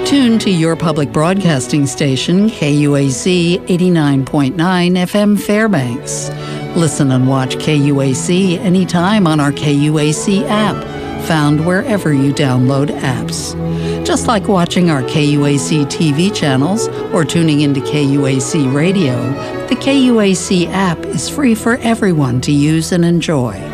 tuned to your public broadcasting station, KUAC 89.9 FM Fairbanks. Listen and watch KUAC anytime on our KUAC app, found wherever you download apps. Just like watching our KUAC TV channels or tuning into KUAC Radio, the KUAC app is free for everyone to use and enjoy.